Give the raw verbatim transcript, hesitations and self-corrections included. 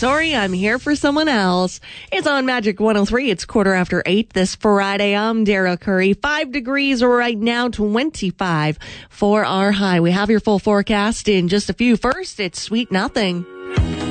sorry, I'm here for someone else. It's on Magic one oh three. It's quarter after eight this Friday. I'm Dara Curry. Five degrees right now, twenty-five for our high. We have your full forecast in just a few. First, it's Sweet Nothing.